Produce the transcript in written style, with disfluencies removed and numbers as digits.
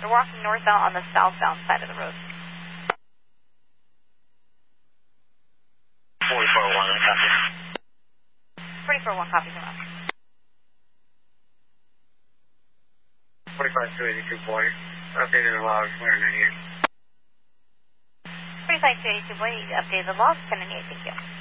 We're walking northbound on the southbound side of the road. 44-1, copy. 44-1, copy from us. 45-282 boy. Updated the logs, 198. 45-282 boy, updated the logs, 1098, thank you.